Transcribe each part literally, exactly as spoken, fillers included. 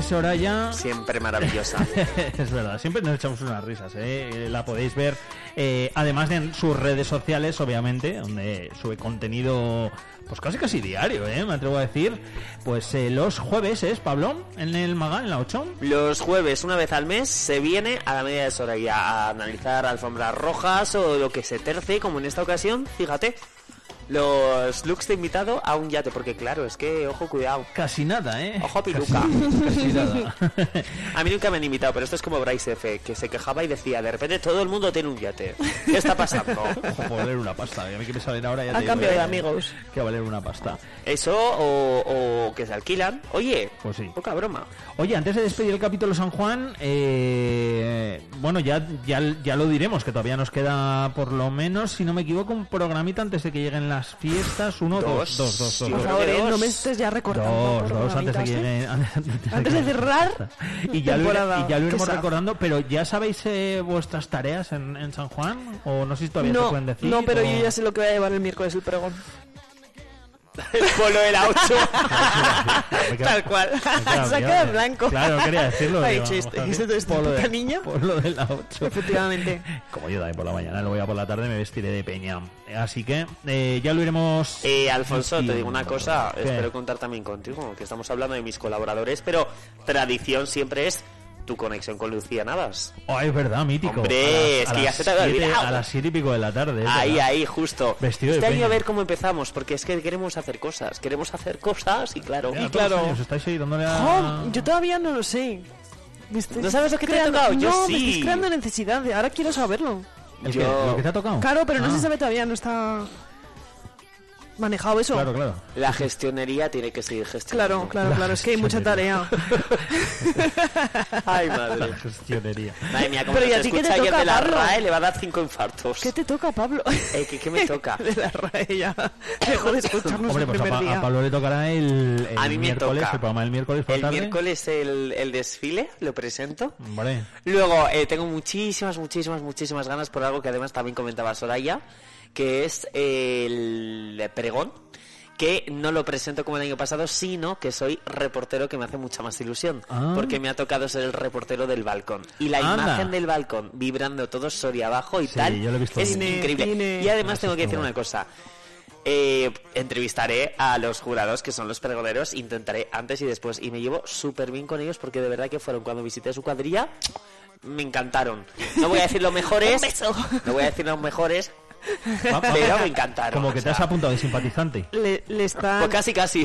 Soraya. Siempre maravillosa. Es verdad, siempre nos echamos unas risas, ¿eh? La podéis ver, eh, además de en sus redes sociales, obviamente, donde sube contenido pues casi casi diario, ¿eh? Me atrevo a decir. Pues eh, los jueves es, Pablo, en el Magán, en la ocho. Los jueves, una vez al mes, se viene a la media de Soraya a analizar alfombras rojas o lo que se terce, como en esta ocasión, fíjate. Los looks de invitado a un yate, porque claro, es que, ojo, cuidado. Casi nada, ¿eh? Ojo, piluca. Casi, casi nada. A mí nunca me han invitado, pero esto es como Bryce F, que se quejaba y decía, de repente todo el mundo tiene un yate. ¿Qué está pasando? Ojo, por valer una pasta. A mí que me salen ahora ya a te cambio digo, de eh, amigos. Que va a valer una pasta. Eso o, o que se alquilan. Oye, pues sí. Poca broma. Oye, antes de despedir el capítulo San Juan, eh, bueno, ya, ya, ya lo diremos, que todavía nos queda, por lo menos, si no me equivoco, un programita antes de que lleguen las fiestas. Uno, dos, dos, dos, dos. Por favor, eh, no me estés ya recortando. Dos, dos, antes de que lleguen. Antes, antes de cerrar. Y ya, lo, y ya lo iremos Qué recordando, pero ¿ya sabéis eh, vuestras tareas en, en San Juan? ¿O no sé si todavía no, se pueden decir? No, pero o... yo ya sé lo que voy a llevar el miércoles, el pregón. El polo de la ocho. Tal cual. Se ha quedado en blanco. Claro, quería decirlo. Ha dicho este, este, este polo de, niña. Polo de la ocho. Efectivamente. Como yo también por la mañana, luego ya por la tarde me vestiré de peña. Así que eh, ya lo iremos. Eh, Alfonso, te digo una cosa. ¿Qué? Espero contar también contigo, que estamos hablando de mis colaboradores, pero tradición siempre es tu conexión con Lucía Navas. Oh, es verdad, mítico. Hombre, las, es que ya se te había olvidado. A las siete y pico de la tarde. Ahí, verdad. ahí, justo. Vestido este de año peña. a ver cómo empezamos, porque es que queremos hacer cosas. Queremos hacer cosas y claro. Ya, y claro. años, estáis ahí dándole a... Oh, yo todavía no lo sé. ¿No sabes lo que creando... te ha tocado? Yo no, sí. me estás creando necesidad. Ahora quiero saberlo. ¿El yo... qué? ¿Lo que te ha tocado? Claro, pero no ah. se sabe todavía, no está manejado eso. Claro, claro. La gestionería tiene que seguir gestionando. Claro, claro, claro. Es que hay mucha tarea. Ay, madre. La gestionería. Madre mía, como Pero no ¿y a te ti qué te escucha ayer toca, de la Pablo? RAE, le va a dar cinco infartos. ¿Qué te toca, Pablo? Eh, ¿qué, ¿Qué me toca? De la RAE ya. Dejo de escucharnos Hombre, el pues a, primer pa día. a Pablo le tocará el, el A mí me miércoles, toca. el programa del miércoles por El tarde. miércoles el, el desfile, lo presento. Vale. Luego, eh, tengo muchísimas, muchísimas, muchísimas ganas por algo que además también comentaba Soraya, que es el pregón, que no lo presento como el año pasado, sino que soy reportero, que me hace mucha más ilusión, ah. porque me ha tocado ser el reportero del balcón. Y la Anda. imagen del balcón, vibrando todo Soria abajo y Sí, tal, yo lo he visto es bien. increíble. Tiene- Y además Eso tengo que está decir guay. una cosa. Eh, entrevistaré a los jurados, que son los pregoneros, intentaré antes y después, y me llevo súper bien con ellos, porque de verdad que fueron, cuando visité su cuadrilla, me encantaron. No voy a decir los mejores, no voy a decir los mejores, Va, va, pero me encantaron. Como que o te has sea, apuntado de simpatizante. Le, le está... pues casi casi.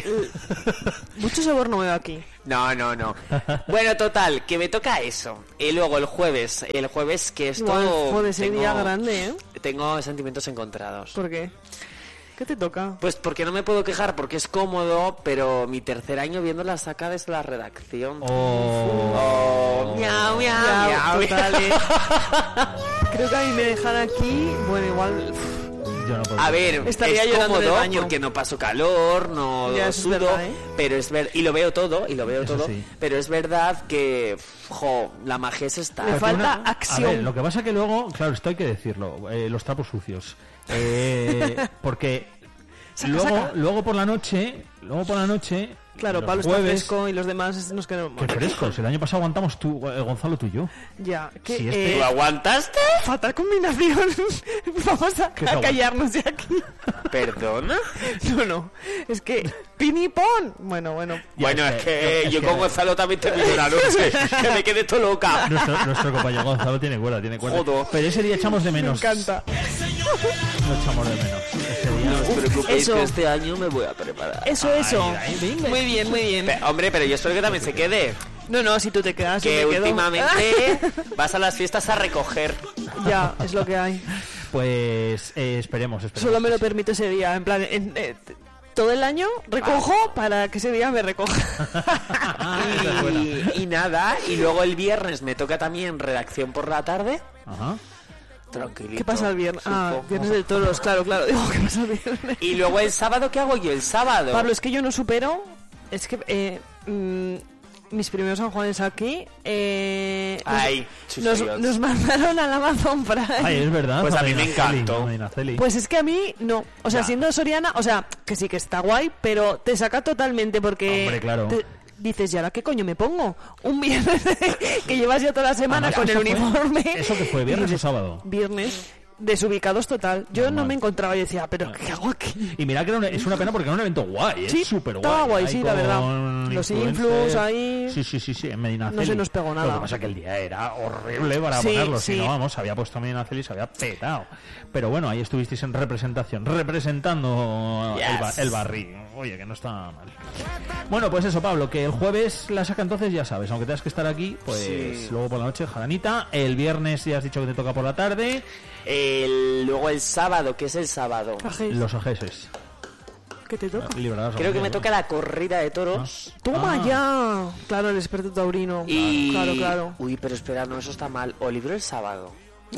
Mucho sabor no veo aquí. No, no, no. Bueno, total, que me toca eso. Y luego el jueves, el jueves que esto... Igual, joder, ese tengo- día grande, ¿eh? Tengo sentimientos encontrados. ¿Por qué? ¿Qué te toca? Pues porque no me puedo quejar, porque es cómodo, pero mi tercer año viendo la saca desde la redacción. Oh. Oh, miau, miau, Ya, miau. total, ¿eh? Creo que a mí me dejan aquí... Bueno, igual... Yo no puedo. A ver, Estaría es llorando en el cómodo baño. porque no paso calor, no Ya, eso es sudo, verdad, ¿eh? pero es ver y lo veo todo, y lo veo Eso todo, sí. pero es verdad que, jo, la magia es esta. Le Porque falta una- acción. A ver, lo que pasa que luego, claro, esto hay que decirlo, eh, los trapos sucios. Eh, porque Saca, luego, saca. luego por la noche, luego por la noche, Claro, los Pablo está jueves, fresco y los demás nos quedan... qué frescos. El año pasado aguantamos tú, eh, Gonzalo, tú y yo. Ya, que... Si este- ¿Tú eh, aguantaste? fatal combinación. Vamos a, ¿Qué a tal? callarnos de aquí. ¿Perdona? No, no. Es que... ¡Pinipón! Bueno, bueno. Ya, Bueno, es es que- que es yo que- con Gonzalo también termino la noche, que me quedé todo loca. Nuestro, nuestro compañero Gonzalo tiene cuerda, tiene cuerda. Jodo. Pero ese día echamos de Me menos. encanta. No echamos de menos. Ese día. No os preocupéis, Eso. que este año me voy a preparar. Eso, eso. ahí, venga. Muy bien, muy bien. Pe- hombre, pero yo espero que también se quede. No, no, si tú te quedas, yo Que me quedo. últimamente vas a las fiestas a recoger. Ya, es lo que hay. Pues eh, esperemos, esperemos. Solo me lo permito ese día. En plan, en- eh, todo el año recojo para que ese día me recoja. Ah, esa es buena. Y, y nada, y luego el viernes me toca también redacción por la tarde. Ajá. Tranquilito. ¿Qué pasa el viernes? Ah, supongo. viernes de toros, claro, claro. Digo, ¿qué pasa el viernes? Y luego el sábado, ¿qué hago yo el sábado? Pablo, es que yo no supero. Es que eh, mm, mis primeros San Juanes aquí. Eh, nos- Ay, nos, chuchillos. nos mandaron al Amazon Prime. Ay, es verdad. Pues a mí me Medinaceli, encantó. Medinaceli. Pues es que a mí no. O sea, Ya. siendo soriana, o sea, que sí que está guay, pero te saca totalmente porque. Hombre, claro. te- dices, ¿y ahora qué coño me pongo? Un viernes que llevas ya toda la semana Además, con el ¿eso fue- uniforme. ¿Eso que fue, viernes Y o dices, sábado? Viernes. Desubicados total. Yo Normal. no me encontraba y decía, ¿pero qué hago aquí? Y mira que era un- es una pena porque era un evento guay, ¿eh? Sí, súper guay. estaba guay, Ahí sí, la verdad. con Los influencers. influs ahí. Sí, sí, sí, sí, en Medinaceli. No se nos pegó nada. Lo que pasa es que el día era horrible para Sí, ponerlo. Si sí. no, vamos, se había puesto Medinaceli y se había petado. Pero bueno, ahí estuvisteis en representación, representando Yes. el, ba- el barri. Oye, que no está mal. Bueno, pues eso, Pablo, que el jueves la saca entonces, ya sabes, aunque tengas que estar aquí, pues Sí. luego por la noche, jaranita. El viernes ya has dicho que te toca por la tarde. El- luego el sábado, ¿qué es el sábado? Ajé, Los ojeses. ¿qué te toca? Libradas Creo que me ojeses, toca la corrida de toros. Toma Ah. ya. Claro, el experto taurino. Y... Claro, claro. Uy, pero espera, no, eso está mal. O libro el sábado.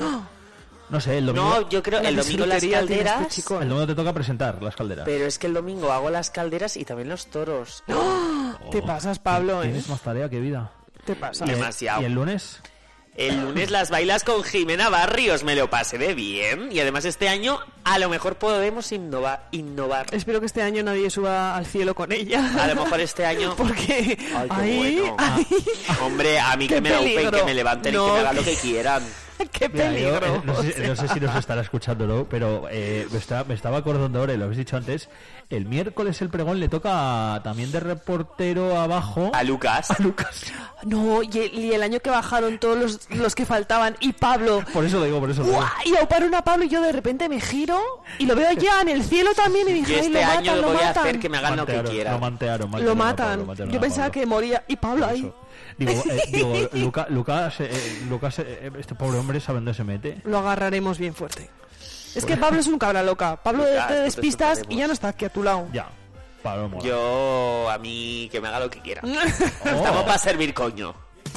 No sé, el domingo. No, yo creo La el domingo las disfrutería tiene este calderas. chico. El domingo te toca presentar las calderas. Pero es que el domingo hago las calderas y también los toros. Te pasas, Pablo, ¿eh? Tienes más tarea que vida. Te pasas. ¿Y el- Demasiado. ¿Y el lunes? El lunes las bailas con Jimena Barrios, me lo pasé de bien. Y además este año a lo mejor podemos innova- innovar. Espero que este año nadie suba al cielo con ella. A lo mejor este año... Porque Ay, qué ahí, bueno. ahí, Hombre, a mí Qué que me la upen, peligro. que me levanten y No, que me hagan lo que- que quieran. qué Mira, yo, peligro. eh, no, sé, no sé si nos estará escuchando, ¿no? Pero eh, me, está- me estaba acordando ahora, y lo habéis dicho antes, el miércoles el pregón le toca también de reportero abajo A Lucas. a Lucas. No, y el, y el año que bajaron todos los, los que faltaban y Pablo. Por eso lo digo, por eso lo digo. ¡Guau! Y auparon a Pablo y yo de repente me giro y lo veo ya en el cielo también y dije, Y "Ay, este lo año matan, lo lo voy a matan". hacer que me hagan lo que Mantearon, quieran. Lo mantearon, Lo mantearon a matan. Pablo, mantearon Yo a pensaba Pablo. que moría y Pablo Por ahí. eso. Digo, eh, digo Luca- Lucas, eh, Lucas eh, este pobre hombre sabe dónde se mete. Lo agarraremos bien fuerte. Es que Pablo es un cabra loca. Pablo Lucas, te no te despistas soltaremos. y ya no está aquí a tu lado. Ya, Pablo mola. Yo, a mí, que me haga lo que quiera. Oh, Estamos para servir coño.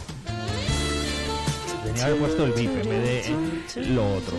tenía que haber puesto el bip en vez de eh, lo otro.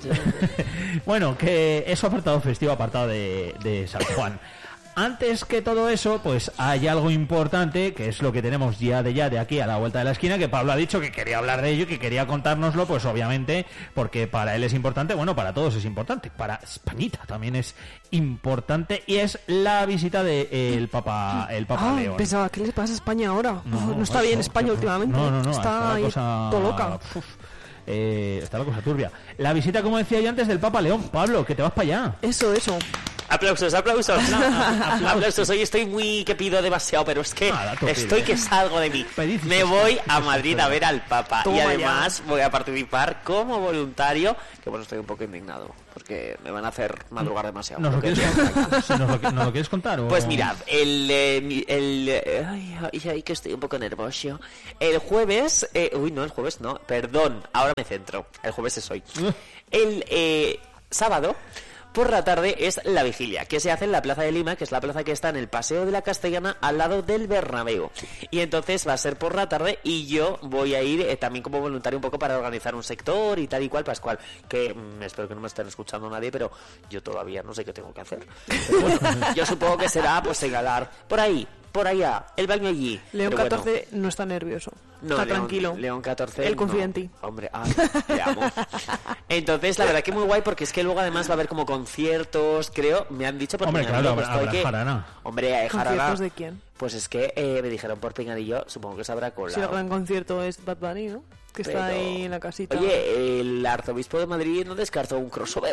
Bueno, que eso apartado festivo, apartado de, de San Juan. Antes que todo eso, pues hay algo importante, que es lo que tenemos ya de ya de aquí a la vuelta de la esquina, que Pablo ha dicho que quería hablar de ello, que quería contárnoslo, pues obviamente, porque para él es importante, bueno, para todos es importante, para Españita también es importante, y es la visita de eh, el Papa, el Papa Ah, León. pensaba, ¿qué le pasa a España ahora? No, no está eso, bien España no, últimamente. No, no, no, está la ahí cosa todo loca. uf, eh, está la cosa turbia. La visita, como decía yo antes, del Papa León. Pablo, que te vas para allá. Eso, eso. Aplausos, aplausos. Aplausos. Hoy estoy muy que pido demasiado, pero es que Nada, tú estoy pide. que salgo de mí. Pedid, Me dices, voy dices, a Madrid a ver al Papa. Toma Y ya. además voy a participar como voluntario. Que bueno, estoy un poco indignado. Porque me van a hacer madrugar demasiado. ¿Nos lo, Porque- quieres contar? Si nos, lo, ¿Nos lo quieres contar? O... Pues mirad, el, eh, mi- el eh, ay, ay, ay, que estoy un poco nervioso. El jueves, eh, uy, no, el jueves no, perdón, ahora me centro. El jueves es hoy. El eh, sábado por la tarde es la vigilia, que se hace en la Plaza de Lima, que es la plaza que está en el Paseo de la Castellana, al lado del Bernabéu. Y entonces va a ser por la tarde y yo voy a ir eh, también como voluntario un poco para organizar un sector y tal y cual, pascual. Que mm, espero que no me estén escuchando nadie, pero yo todavía no sé qué tengo que hacer. Pero bueno, yo supongo que será pues señalar por ahí, por allá, el baño allí. León Pero bueno, catorce no está nervioso. no, está León- tranquilo. León catorce. Él confía no. en ti. Hombre, ay, te amo. Entonces, la verdad que muy guay porque es que luego además va a haber como conciertos, creo, me han dicho por Hombre, Pinganillo, claro, pues, habrá- hay habrá que... jarana. Hombre, hay jarana. ¿Conciertos de quién? Pues es que eh, me dijeron por Pinganillo, supongo que se habrá colado. Si el gran concierto es Bad Bunny, ¿no? Que está Pero- ahí en la casita. Oye, el arzobispo de Madrid no descartó un crossover.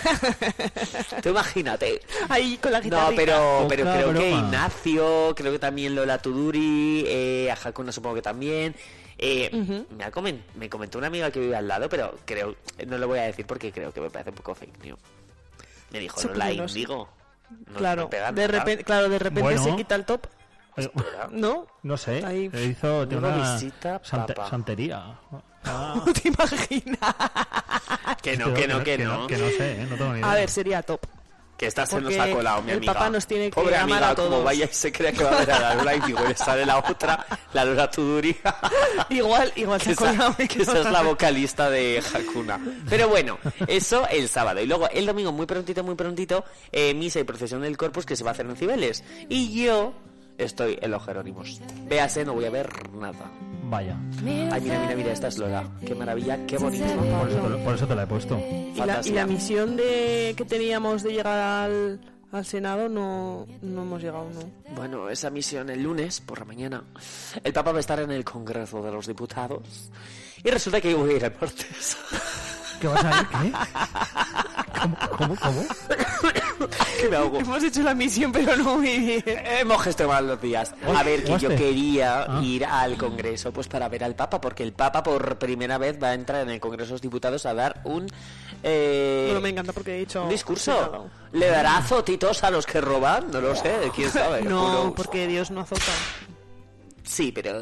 Tú imagínate. Ahí con la guitarra. No, pero, pero Otra creo que broma. Ignacio, creo que también Lola Tuduri, eh, a Hakuna supongo que también. Eh, me, ha comen- me comentó una amiga que vive al lado, pero creo, no lo voy a decir porque creo que me parece un poco fake news. Me dijo Sí, Lola pues yo no sé. Indigo. No Claro, me pega de nada. repente, claro, de repente Bueno. se quita el top, Eh, ¿no? No sé, Ahí. le hizo tiene Luego una visita sante- Papa. santería. Ah, ¿No te imaginas? Que no, que no, que no. Que no sé, eh, no tengo ni idea. A ver, sería top. Que esta se nos Porque ha colado, mi el amiga. papá nos tiene que Pobre amar amiga, a todos. como vaya y se cree que va a ver a la Lola Indigo y le sale la otra, la Lola Tuduri. Igual, igual se que, ha esa, colado. que esa es la vocalista de Hakuna. Pero bueno, eso el sábado. Y luego el domingo, muy prontito, muy prontito, eh, misa y procesión del Corpus que se va a hacer en Cibeles. Y yo estoy en los Jerónimos. Véase, no voy a ver nada. Vaya, Ay, mira, mira, mira, esta es Lola. Qué maravilla, qué bonito. por eso, te lo, por eso te la he puesto. Y la, y Fantasía. la misión de que teníamos de llegar al, Al Senado no, no hemos llegado, ¿no? Bueno, esa misión el lunes por la mañana. El Papa va a estar en el Congreso de los Diputados. Y resulta que yo voy a ir el martes. ¿Qué vas a ir? ¿Qué? ¿Cómo? ¿Cómo? ¿Cómo? Que me ahogo. Hemos hecho la misión, pero no muy bien. Hemos gestionado los días. A ver, que yo ¿Guaste? quería Ah. ir al Congreso pues para ver al Papa, porque el Papa por primera vez va a entrar en el Congreso de los Diputados a dar un... Eh, Bueno, me encanta porque he dicho... un discurso. Senado. ¿Le dará azotitos a los que roban? No lo sé, quién sabe. No, Juro. porque Dios no azota. Sí, pero...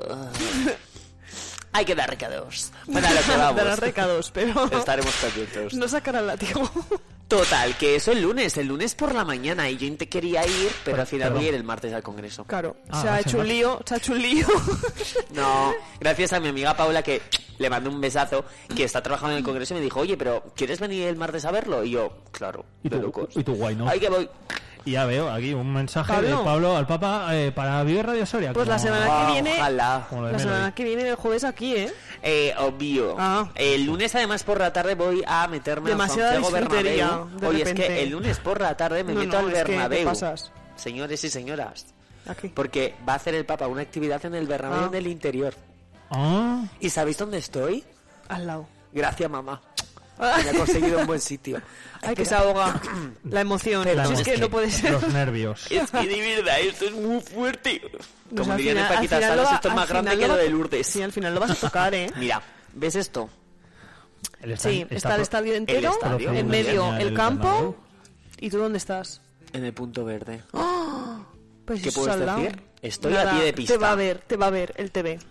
Hay que dar recados. Para lo que vamos. Dará recados, pero... Estaremos contentos. No sacará el látigo. Total, que eso el lunes, el lunes por la mañana, y yo te quería ir, pero Pero- al final perdón. voy a ir el martes al Congreso. Claro, Ah, se ha vas hecho en un marzo. lío, se ha hecho un lío. No, gracias a mi amiga Paula, que le mandé un besazo, que está trabajando en el Congreso, y me dijo, oye, pero ¿quieres venir el martes a verlo? Y yo, claro, Y de tú, locos. y tú guay, ¿no? Ay, que voy. Y ya veo aquí un mensaje Pablo. de Pablo al Papa eh, para Vive Radio Soria. Pues la como- semana que Ah, viene... Ojalá. como lo de La Melody. semana que viene, el jueves aquí, ¿eh? Eh, obvio. Ah. El lunes, además, por la tarde voy a meterme Demasiada al Santiago disfrutería, Bernabéu. de Oye, es que repente. el lunes por la tarde me No, meto no, al es que te Bernabéu. pasas. Señores y señoras. Aquí. Porque va a hacer el Papa una actividad en el Bernabéu Ah. en el interior. Ah, ¿Y sabéis dónde estoy? Al lado. Gracias, mamá. Me ha conseguido un buen sitio. Ay, que se ahoga. La emoción. Pero Si es es que que no puede ser. los nervios. Es que de verdad, esto es muy fuerte. Pues Como al dirían en final- al Paquita final lo Salas, va- esto es al más grande final que lo lo va- de Lourdes. Sí, al final lo vas a tocar, ¿eh? Mira, ¿ves esto? El esta- Sí, está el pro- estadio entero, estadio, en muy medio bien. el El campo. Bernabéu. ¿Y tú dónde estás? En el punto verde. Pues ¿Qué eso es puedes al lado. decir? Estoy Nada, a pie de pista. Te va a ver, te va a ver el T V.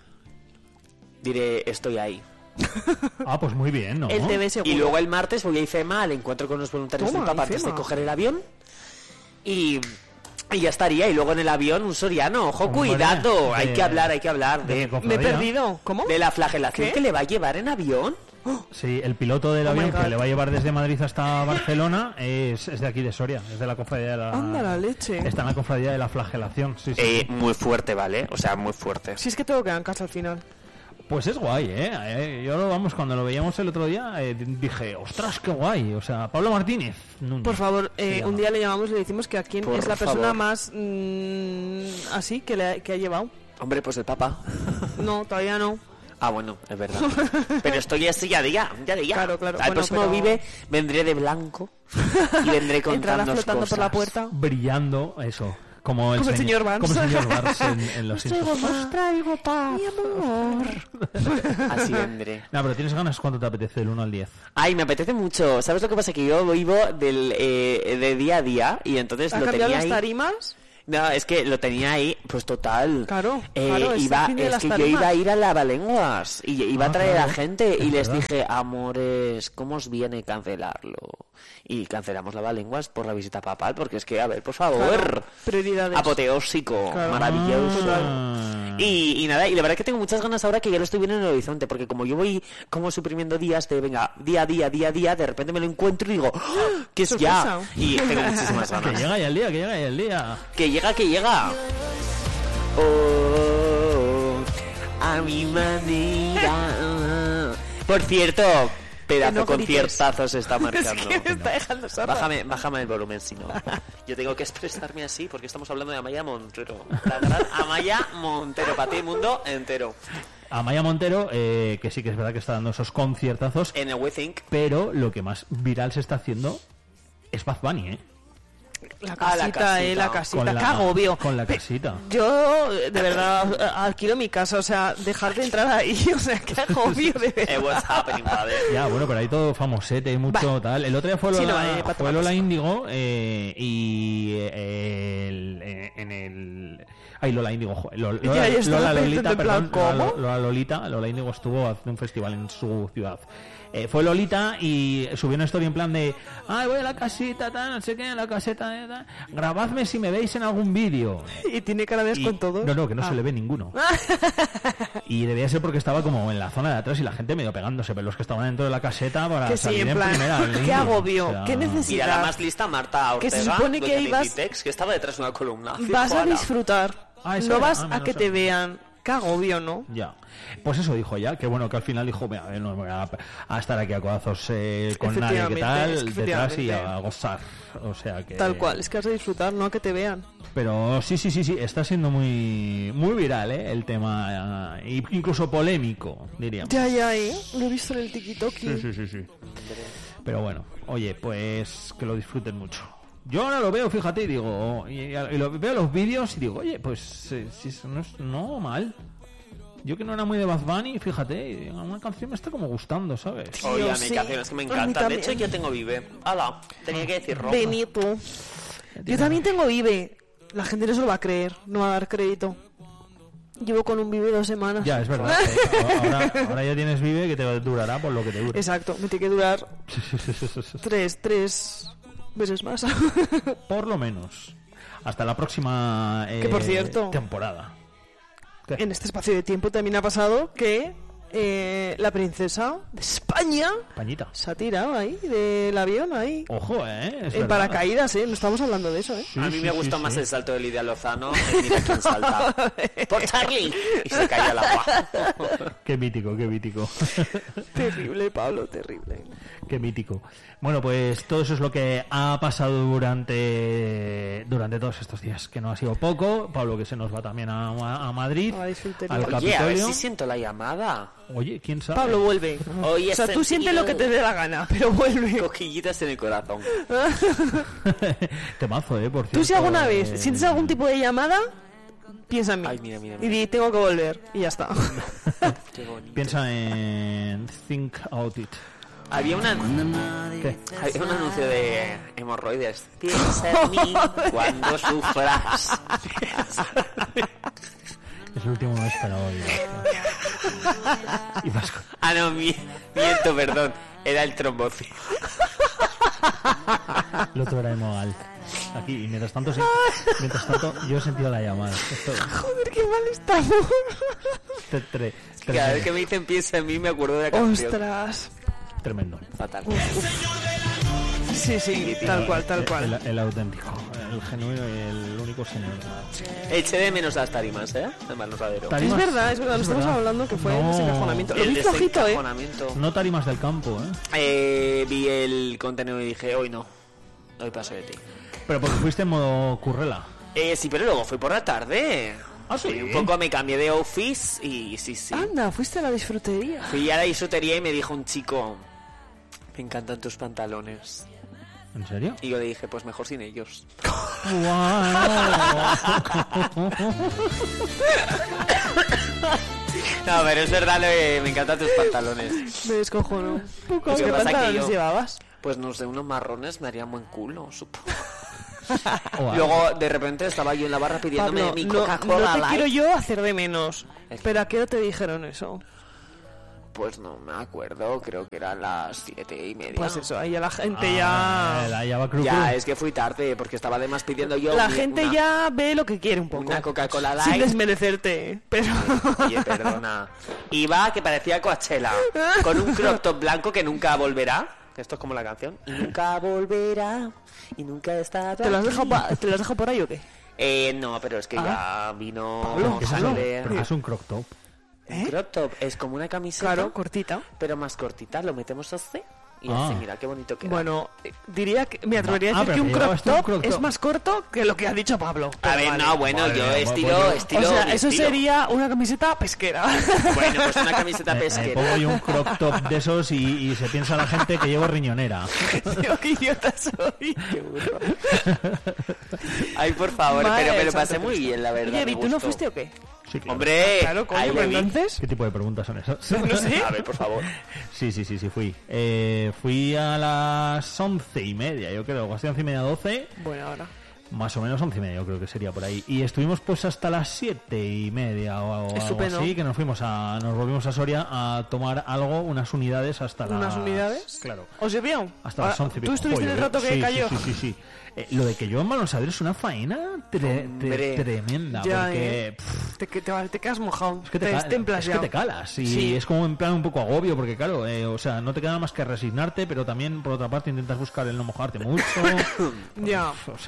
Diré, estoy ahí. Ah, pues muy bien, ¿no? El T V seguro. Y luego el martes voy a IFEMA al encuentro con los voluntarios Toma, del Papa antes de IFEMA. coger el avión. Y, y ya estaría. Y luego en el avión un soriano. Ojo, Hombre, cuidado. de- Hay que hablar, hay que hablar de mi de, Me he cofradía. perdido. ¿Cómo? de la flagelación ¿Qué? que le va a llevar en avión. Sí, el piloto del Oh my avión que God. le va a llevar desde Madrid hasta Barcelona es, es de aquí de Soria, es de la cofradía de la... Anda la leche. Está en la cofradía de la flagelación, sí, sí. Eh, muy fuerte, ¿vale? O sea, muy fuerte. Si es que tengo que dar en casa al final. Pues es guay, ¿eh? Eh, Yo, lo- vamos, cuando lo veíamos el otro día, eh, dije, ostras, qué guay. O sea, Pablo Martínez. Núñez, Por favor, eh, se un llama. día le llamamos y le decimos que a quién Por es la persona favor. más mm, así que, le ha, que ha llevado. Hombre, pues el Papa. No, todavía no. Ah, bueno, es verdad. Pero estoy así ya de ya, ya de ya. Claro, claro. Al Bueno, próximo pero- Vive vendré de blanco y vendré Entrará contando flotando cosas. por la puerta. Brillando, eso. Como el, Como el señor Barnes. Como el señor Barnes en, en Los Simpsons. Os traigo paz. Mi amor. Así vendré. No, pero ¿tienes ganas? ¿Cuánto te apetece? Del uno al diez. Ay, me apetece mucho. ¿Sabes lo que pasa? Que yo vivo del, eh, de día a día y entonces ¿Ha lo cambiado tenía las ahí. tarimas? No, es que lo tenía ahí, pues total. Claro, Eh, claro, es iba, el fin de es las que yo tarimas. iba a ir a Lavalenguas y iba Ah, a traer claro, a gente es y les verdad. dije, amores, ¿cómo os viene cancelarlo? Y cancelamos Lavalenguas por la visita papal, porque es que, a ver, por favor, Claro, prioridades. apoteósico, Claro. maravilloso. Ah. Y, y nada, y la verdad es que tengo muchas ganas ahora que ya lo estoy viendo en el horizonte, porque como yo voy como suprimiendo días de, venga, día a día, día a día, de repente me lo encuentro y digo, ¡ah! que es ya. Sorpresa. Y tengo muchísimas Que ganas. llega ya el día, que llega ya el día. Que llega, que llega. Oh, a mi manera. Por cierto, pedazo Que no grites. conciertazo se está Es marcando. que me está dejando sorda. Bájame, bájame el volumen, si no. Yo tengo que expresarme así porque estamos hablando de Amaya Montero. La gran Amaya Montero, para ti, mundo entero. Amaya Montero, eh, que sí que es verdad que está dando esos conciertazos, En el We Think. pero lo que más viral se está haciendo es Bad Bunny, ¿eh? La Ah, la casita, eh, la casita. casita. Con Qué la- agobio. Con la casita. Yo, de verdad, alquilo mi casa, o sea, dejar de entrar ahí, o sea, qué agobio, de Eh, verdad. what's happening, brother? Ya, bueno, pero hay todo famosete y mucho Va. tal. El otro día fue Sí, Lola, no, eh, para fue tomar Lola cosas. Índigo eh, y eh, el- eh, en el... Ay, Lola Índigo, jo- Lo- Y Lola, ahí estaba Lola Lolita, pensando en plan, perdón, Lola, ¿cómo? Lola Lolita, Lola Índigo estuvo haciendo un festival en su ciudad. Eh, fue Lolita y subió una historia en plan de, ay, voy a la casita, tal, no sé qué, a la caseta, tal, grabadme si me veis en algún vídeo. Y tiene cara de asco Y- en todo. No, no, que no Ah. se le ve ninguno. Y debía ser porque estaba como en la zona de atrás y la gente medio pegándose, pero los que estaban dentro de la caseta para Que sí, salir en en plan, primera. al qué índigo. agobio, O sea, qué necesidad. Y a la más lista, Marta Que Ortega, se supone que dueña de ibas- Inditex, que estaba detrás de una columna. Vas a Ojalá. disfrutar, Ah, eso no era. vas Ah, a menos que eso. te vean. Qué agobio, ¿no? Ya. Pues eso dijo ya, que bueno, que al final dijo, mira, no me voy a, a estar aquí a codazos eh, con nadie, que tal, es que detrás y efectivamente. a gozar. O sea que... Tal cual, es que has de disfrutar, no a que te vean. Pero sí, sí, sí, sí, está siendo muy muy viral, ¿eh? El tema, eh, incluso polémico, diríamos. Ya, ya, ¿eh? Lo he visto en el tiki-toki. Sí, sí, sí, sí. Pero bueno, oye, pues que lo disfruten mucho. Yo ahora lo veo, fíjate, y digo, y, y lo, veo los vídeos y digo, oye, pues eh, si eso no es no mal. Yo que no era muy de Bad Bunny, fíjate, una canción me está como gustando, ¿sabes? Oye, a sí. mí canciones que me A mí encantan. De también. hecho, yo tengo Vive. Hala, tenía que decir ropa. Benito. Yo también tengo Vive. La gente no se lo va a creer, no va a dar crédito. Llevo con un Vive dos semanas. Ya, es verdad. eh, ahora, ahora ya tienes Vive que te durará por lo que te dure. Exacto, me tiene que durar tres, tres veces más. Por lo menos. Hasta la próxima eh, Que, por cierto, temporada. ¿Qué? En este espacio de tiempo también ha pasado que eh, la princesa de España Pañita. se ha tirado ahí del avión, ahí. Ojo, ¿eh? Es En verdad. paracaídas, ¿eh? No estamos hablando de eso, ¿eh? Sí, A mí sí, me sí, gustó sí. más el salto de Lidia Lozano. que Mira quién salta. ¡Por Charlie! Y se cae al agua. Qué mítico, qué mítico. Terrible, Pablo, terrible. Qué mítico. Bueno, pues todo eso es lo que ha pasado durante durante todos estos días, que no ha sido poco. Pablo, que se nos va también a, a Madrid, A la disfrutería. al Oye, a ver Capitolio. si siento la llamada. Oye, ¿quién sabe? Pablo, vuelve. Hoy O sea, he tú sientes sentido lo que te dé la gana, pero vuelve. Cosquillitas en el corazón. Temazo, ¿eh? Por cierto. Tú si alguna vez eh, sientes algún tipo de llamada, piensa en mí. Ay, mira, mira, Y mira. di, tengo que volver. Y ya está. Qué bonito. Piensa en Think Out It. Había una... ¿Qué? Había un anuncio de hemorroides. Piensa en mí cuando sufras. Es el último que me esperaba hoy. Y vas con- Ah, no, mi- miento, perdón. Era el trombocín. El otro era Emo Alt. Aquí, y mientras tanto, sí- mientras tanto yo he sentido la llamada. Esto, Joder, qué mal estamos. tre- tre- Cada vez que tremendo. me dicen piensa en mí me acuerdo de la canción. Ostras. Tremendo. Fatal. Sí, sí, tal cual, tal cual. El, el auténtico, el genuino y el único señor. Eché de menos las tarimas, ¿eh? De Manosradero. Tari- Es Tarimas, verdad, es verdad, lo es estamos verdad. hablando que fue No. el desencajonamiento. Lo El vi flojito, ¿eh? desencajonamiento. No tarimas del campo, ¿eh? Eh, vi el contenido y dije, hoy no. Hoy paso de ti. Pero porque fuiste en modo currela. Eh, sí, pero luego fui por la tarde. ¿Ah, sí? Y un poco me cambié de office y sí, sí. Anda, fuiste a la disfrutería. Fui a la bisutería y me dijo un chico, me encantan tus pantalones. ¿En serio? Y yo le dije, pues mejor sin ellos. No, pero es verdad, lo de, me encantan tus pantalones. Me descojono. Lo que ¿Qué pasa que pantalones yo- llevabas? Pues no sé, unos marrones me harían buen culo, supongo. Wow. Luego, de repente, estaba yo en la barra pidiéndome Pablo, mi no, Coca-Cola no te Light. quiero yo hacer de menos. Es- Pero ¿a qué hora te dijeron eso? Pues no me acuerdo, creo que eran las siete y media. Pues eso, ahí ya la gente Ah, ya... la llava cru, Ya, cru. es que fui tarde, porque estaba además pidiendo yo... La mi- gente una- ya ve lo que quiere un poco. Una Coca-Cola Sin Light. desmerecerte, pero... Oye, perdona. Iba que parecía Coachella, con un crop top blanco que nunca volverá. Esto es como la canción. Y nunca volverá. Y nunca estará. ¿Te lo has aquí. dejado, pa- ¿te lo has dejado por ahí o qué? Eh, no, pero es que Ah. ya vino. Pablo, ¿Qué es Pablo. eso? sangre. ¿Pero qué es un crop top? Un crop top es como una camiseta, Claro, cortita. pero más cortita. Lo metemos así y Ah. así, mira qué bonito queda. Bueno, eh, diría que... Me atrevería Ah, a decir pero que un que crop llevabas tú un top crop es top. más corto que lo que ha dicho Pablo. a Pero ver, vale. no, bueno, Vale, yo bueno, estilo, pues yo- estilo. O sea, mi eso estilo. sería una camiseta pesquera. Bueno, pues una camiseta Me, me pesquera. pongo yo un crop top de esos y, y se piensa la gente que llevo riñonera. Tío, qué idiota soy. Ay, por favor, Madre pero me lo del pasé Santo muy Cristo. bien, la verdad. Oye, me ¿y tú no gustó. fuiste o qué? Sí, claro. Hombre, Claro, coño, ahí pero le vi. entonces... ¿Qué tipo de preguntas son esas? No sé. A ver, por favor. Sí, sí, sí, sí, fui. Eh, fui a las once y media, yo creo. O así, once y media, doce. Bueno, ahora. Más o menos once y media, yo creo que sería por ahí. Y estuvimos pues hasta las siete y media o algo Estupendo. así, que nos fuimos a, nos volvimos a Soria a tomar algo, unas unidades hasta las... ¿Unas unidades? Claro. ¿Os llovió? Hasta las Ah, once y ¿Tú pico. estuviste en el Joder, rato que sí, cayó? Sí, sí, sí, sí. Eh, lo de que yo en balonsadero es una faena tre- Hombre. tre- tremenda, Ya, porque... ¿eh? pff, Te, que- te, te quedas mojado. es que te, te ca- destemplas es ya. que te calas y Sí. es como en plan un poco agobio porque claro, eh, o sea, no te queda más que resignarte, pero también por otra parte intentas buscar el no mojarte mucho. Ya. O sea, no sé, es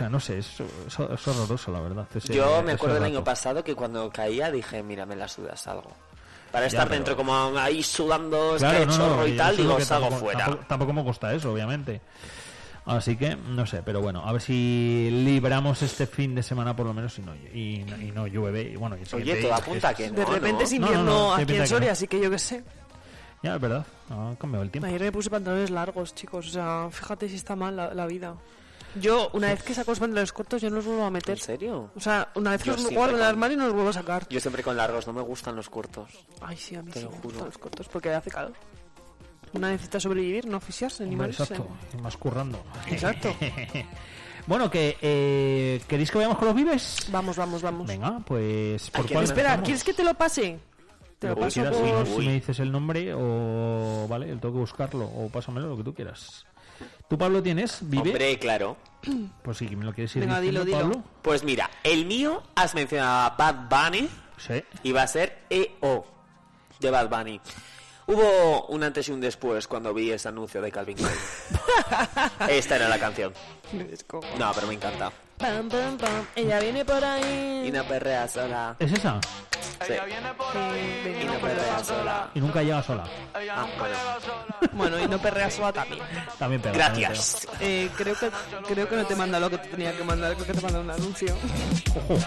es, es, es horroroso, la verdad. Ese, Yo me ese acuerdo del rato. año pasado que cuando caía dije, mira, me la sudas, algo. Para estar Ya, pero- dentro como ahí sudando, es Claro, que hay no, chorro no, y eso tal, es lo digo, que salgo tampoco, fuera. Tampoco, tampoco me gusta eso, obviamente. Así que, no sé, pero bueno, a ver si libramos este fin de semana por lo menos y no, y, y no llueve. Y bueno, y el Oye, siguiente- todo apunta es- que De no, repente ¿no? es No, no, invierno no, aquí pinta en que Soria, no. así que yo qué sé. Ya, es verdad, ha cambiado el tiempo. Ayer me puse pantalones largos, chicos. O sea, fíjate si está mal la, la vida. Yo, una vez que saco los pantalones cortos, yo no los vuelvo a meter. ¿En serio? O sea, una vez que Yo los siempre guardo en el con- armario, no los vuelvo a sacar. Yo siempre con largos, no me gustan los cortos. Ay, sí, a mí Te sí lo me juro. gustan los cortos porque hace calor. Una necesita sobrevivir, no oficiarse ni Hombre, morirse. exacto, y más currando. Exacto. Bueno, que eh, ¿queréis que vayamos con los vives? Vamos, vamos, vamos. Venga, pues ¿por Ay, que cuál no- Espera, empezamos? ¿quieres que te lo pase? Te lo Lo que paso quieras, por... si no, Uy. si me dices el nombre o vale, tengo que buscarlo o pásamelo, lo que tú quieras. ¿Tú, Pablo, tienes? ¿Vive? Hombre, claro. Pues sí, que me lo quieres ir Venga, diciendo, dilo, dilo. Pablo. Pues mira, el mío has mencionado a Bad Bunny Sí. y va a ser E O de Bad Bunny. Hubo un antes y un después cuando vi ese anuncio de Calvin Klein. Esta era la canción. No, pero me encanta. Pam, pam, pam. Ella viene por ahí. Y una perrea sola. ¿Es esa? Sí. Eh, Y no perrea sola. Y nunca llega sola. Ah, bueno. Bueno, y no perrea sola también. También pega. Gracias. Eh, creo que creo que no te manda lo que te tenía que mandar, creo que te manda un anuncio. También pega. Ojo.